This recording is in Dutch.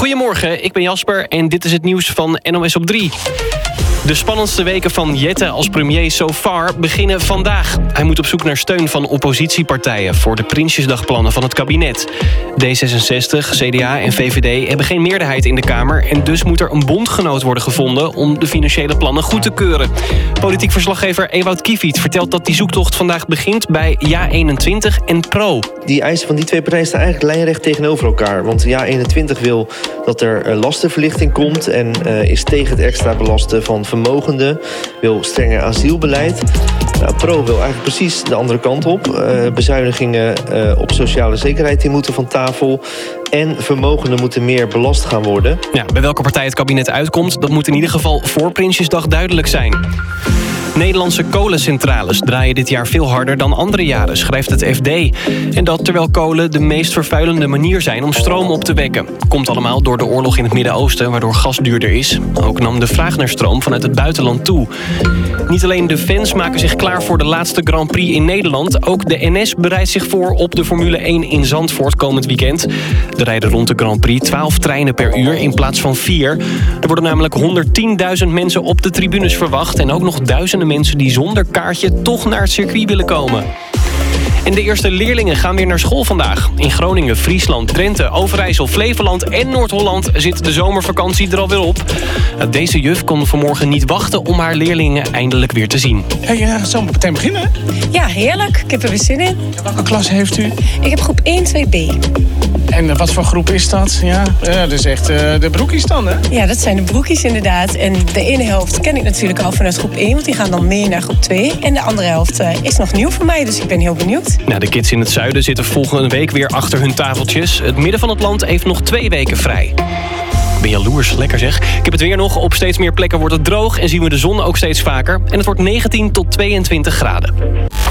Goedemorgen, ik ben Jasper en dit is het nieuws van NOS op 3. De spannendste weken van Jette als premier so far beginnen vandaag. Hij moet op zoek naar steun van oppositiepartijen voor de Prinsjesdagplannen van het kabinet. D66, CDA en VVD hebben geen meerderheid in de Kamer en dus moet er een bondgenoot worden gevonden om de financiële plannen goed te keuren. Politiek verslaggever Ewout Kiviet vertelt dat die zoektocht vandaag begint bij JA21 en PRO. Die eisen van die twee partijen staan eigenlijk lijnrecht tegenover elkaar. Want JA21 wil dat er lastenverlichting komt en is tegen het extra belasten van vermogenden, wil strenger asielbeleid. PRO wil eigenlijk precies de andere kant op. Bezuinigingen op sociale zekerheid die moeten van tafel. En vermogenden moeten meer belast gaan worden. Ja, bij welke partij het kabinet uitkomt, dat moet in ieder geval voor Prinsjesdag duidelijk zijn. Nederlandse kolencentrales draaien dit jaar veel harder dan andere jaren, schrijft het FD. En dat terwijl kolen de meest vervuilende manier zijn om stroom op te wekken. Komt allemaal door de oorlog in het Midden-Oosten, waardoor gas duurder is. Ook nam de vraag naar stroom vanuit het buitenland toe. Niet alleen de fans maken zich klaar voor de laatste Grand Prix in Nederland. Ook de NS bereidt zich voor op de Formule 1 in Zandvoort komend weekend. Er rijden rond de Grand Prix 12 treinen per uur in plaats van 4. Er worden namelijk 110.000 mensen op de tribunes verwacht en ook nog duizenden mensen die zonder kaartje toch naar het circuit willen komen. En de eerste leerlingen gaan weer naar school vandaag. In Groningen, Friesland, Drenthe, Overijssel, Flevoland en Noord-Holland zit de zomervakantie er alweer op. Deze juf kon vanmorgen niet wachten om haar leerlingen eindelijk weer te zien. Hey, zullen we meteen beginnen? Ja, heerlijk. Ik heb er weer zin in. Welke klas heeft u? Ik heb groep 1, 2B. En wat voor groep is dat? Ja, dat is echt de broekies dan, hè? Ja, dat zijn de broekies inderdaad. En de ene helft ken ik natuurlijk al vanuit groep 1, want die gaan dan mee naar groep 2. En de andere helft is nog nieuw voor mij, dus ik ben heel benieuwd. Nou, de kids in het zuiden zitten volgende week weer achter hun tafeltjes. Het midden van het land heeft nog 2 weken vrij. Ben jaloers, lekker zeg. Ik heb het weer nog. Op steeds meer plekken wordt het droog en zien we de zon ook steeds vaker. En het wordt 19 tot 22 graden.